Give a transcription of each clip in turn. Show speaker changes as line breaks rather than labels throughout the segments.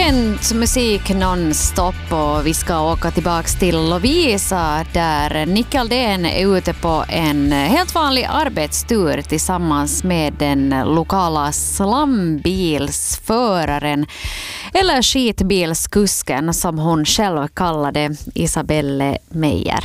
Weekend musik non-stop och vi ska åka tillbaks till Lovisa där Nick Aldén är ute på en helt vanlig arbetstur tillsammans med den lokala slambilsföraren eller skitbilskusken som hon själv kallade Isabelle Meijer.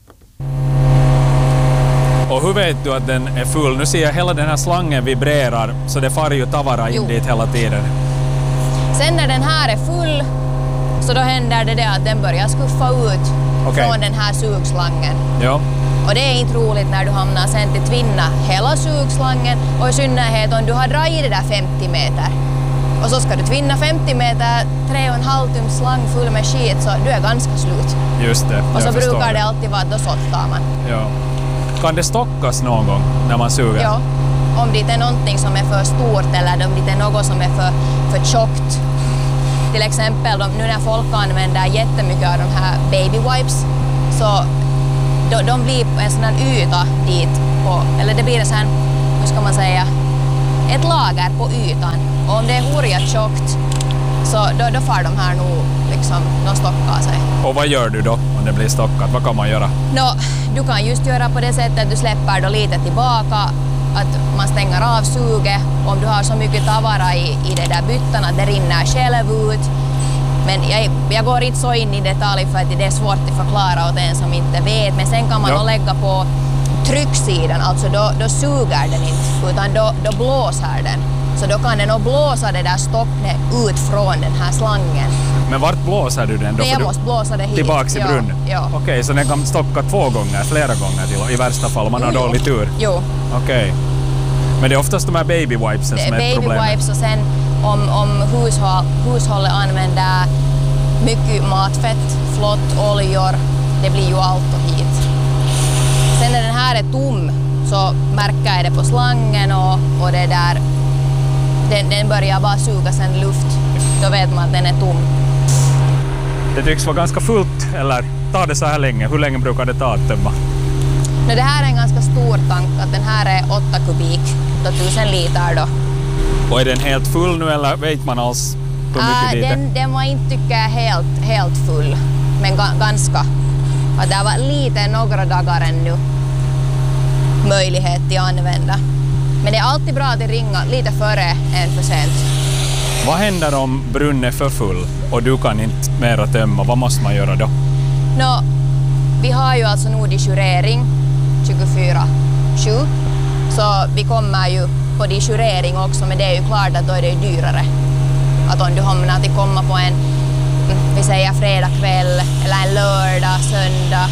Och hur vet du att den är full? Nu ser jag hela den här slangen vibrerar så det far ju tavara in dit hela tiden.
Sen när den här är full så då händer det att den börjar skuffa ut från den här sugslangen.
Ja.
Och det är inte roligt när du hamnar sen till tvinna hela sugslangen och i synnerhet om du har dragit det där 50 meter. Och så ska du tvinna 50 meter, 3,5 tum slang full med skit så du är ganska slut.
Just det.
Och så brukar det alltid vara att då sottar man.
Ja. Kan det stockas någon gång när man suger?
Ja. Om det är någonting som är för stort eller om det är något som är för tjockt. Till exempel nu när folk använder jättemycket av de här baby wipes så de blir på en sån här yta dit på, eller det blir en sån, hur ska man säga, ett lager på ytan. Och om det är hurjat tjockt så då far de här nog liksom, de stockar sig.
Och vad gör du då om det blir stockat? Vad kan man göra?
Du kan just göra på det sättet att du släpper då lite tillbaka, att man stänger av suget. Om du har så mycket tavara i det där byttan att det rinner själv ut. Men jag går inte så in i detalj för att det är svårt att förklara åt en som inte vet. Men sen kan man lägga på trycksidan, alltså då suger den inte utan då blåser den. Så då kan den nog blåsa det där stocknet ut från den här slangen.
Men vart blåser du den då?
Jag måste blåsa det hit.
Tillbaks i brunnen?
Ja.
Okej, så den kan stocka 2 gånger, flera gånger till, i värsta fall om man har dålig tur?
Jo.
Okej. Men det är oftast de här baby wipesen som är ett problem?
Baby wipes och sen om hushållet använder mycket matfett, flott, oljor, det blir ju allt och hit. Sen när den här är tom så märker jag det på slangen och det där, den börjar bara suga sen luft. Då vet man att den är tom.
Det tycks vara ganska fullt, eller tar det så här länge? Hur länge brukar det ta att tömma?
Det här är en ganska stor tank, att den här är 8 kubik, 1000 liter då.
Och är den helt full nu eller vet man alls hur mycket dit är?
Den var inte tycker jag helt full, men ganska. Och det var lite några dagar ännu möjlighet att använda. Men det är alltid bra att ringa lite före än för sent.
Vad händer om brunnen är för full och du kan inte mera tömma? Vad måste man göra då?
Vi har ju alltså nu diurering 24/7. Så vi kommer ju på diurering också, men det är ju klart att då är det dyrare. Att om du hamnar att komma på en, vi säger fredag kväll eller en lördag, söndag.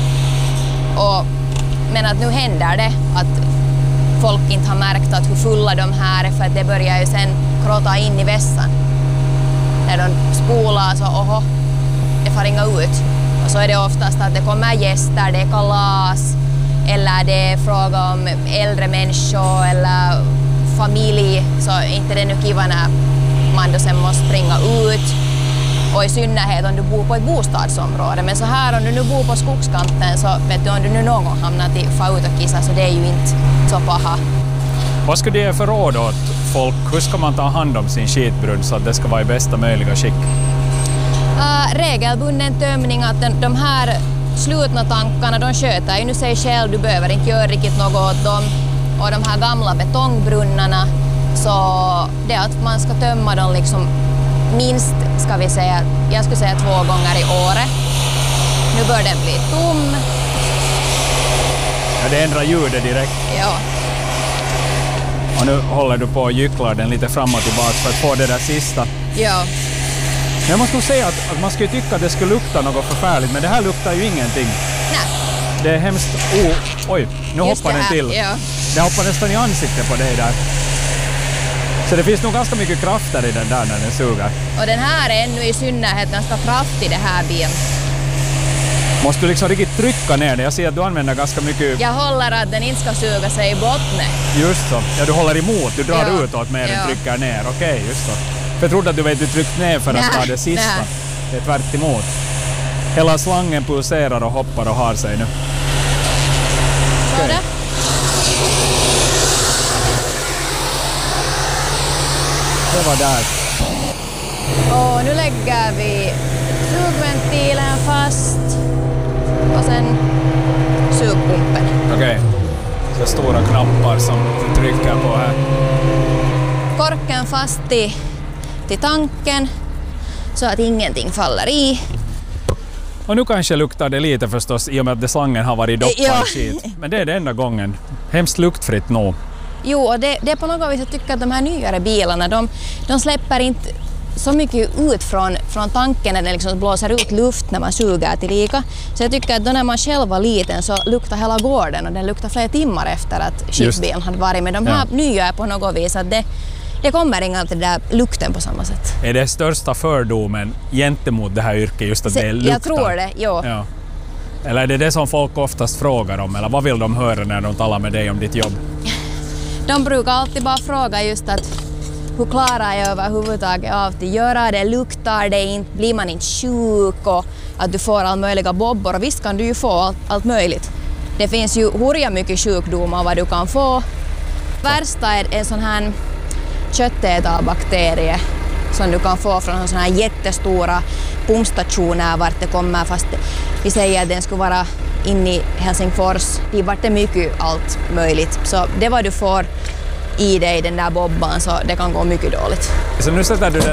Men att nu händer det att folk inte har märkt att hur fulla de här är för att det börjar ju sen kråta in i vässan. När de spolar så det får ringa ut. Och så är det oftast att det kommer gäster, det är kalas eller det är fråga om äldre människor eller familj. Så inte det nu kiva när man då sen måste springa ut. Och i synnerhet om du bor på ett bostadsområde. Men så här om du nu bor på skogskanten så vet du om du nu någon gång hamnar till få ut och kissa så det är ju inte så paha.
Vad skulle det ge för råd åt folk? Hur ska man ta hand om sin skitbrunn så att det ska vara i bästa möjliga skick?
Regelbunden tömning, att de här slutna tankarna de sköter ju nu sig själv, du behöver inte göra riktigt något åt dem. Och de här gamla betongbrunnarna så det är att man ska tömma dem liksom minst, ska vi säga, jag skulle säga 2 gånger i året. Nu bör den bli tom.
Ja, det ändrar ljudet direkt.
Ja.
Och nu håller du på och gycklar den lite fram och tillbaka för att få det där sista.
Ja.
Men jag måste säga att man skulle tycka att det skulle lukta något förfärligt, men det här luktar ju ingenting.
Nej.
Det är hemskt... Oj, nu
Just
hoppar den till.
Ja.
Det hoppar nästan i ansiktet på dig där. Så det finns nog ganska mycket krafter i den där när den suger.
Och den här är ännu i synnerhet ganska kraftig, det här bilen.
Måste du liksom riktigt trycka ner den? Jag ser att du använder ganska mycket...
Jag håller att den inte ska suga sig i botten.
Just så. Ja, du håller emot. Du drar utåt mer än trycker ner. Okej, just så. För jag trodde att du tryckt ner för att ta det sista. Det är tvärt emot. Hela slangen pulserar och hoppar och har sig nu.
Så det.
Det var där.
Och nu lägger vi sugventilen fast och sen sugpumpen.
Okej. Så stora knappar som du trycker på här.
Korken fast till tanken så att ingenting faller i.
Och nu kanske luktar det lite förstås i och med att slangen har varit doppad i skit. Men det är den enda gången. Hemskt luktfritt nog.
Jo, och det är på något vis att tycka att de här nyare bilarna, de släpper inte så mycket ut från tanken när det liksom blåser ut luft när man suger tillika. Så jag tycker att då när man själv var liten så luktar hela gården och den luktar flera timmar efter att skitbilen hade varit. Men de här nya är på något vis att det kommer inga till den där lukten på samma sätt.
Är det största fördomen gentemot det här yrket just att det luktar?
Jag tror det, jo.
Ja. Eller är det det som folk oftast frågar om? Eller vad vill de höra när de talar med dig om ditt jobb?
De brukar alltid bara fråga just att hur klarar jag överhuvudtaget av att göra det? Luktar det inte? Blir man inte sjuk? Och att du får alla möjliga bobbor. Och visst kan du ju få allt möjligt. Det finns ju hurja mycket sjukdomar vad du kan få. Värsta är en sån här köttätarbakterie som du kan få från såna här jättestora pumpstationer vart det kommer, fast vi säger att den skulle vara inne i Helsingfors. Det vart det mycket allt möjligt. Så det vad du får i dig den där bobban så det kan gå mycket dåligt.
Så nu sätter du den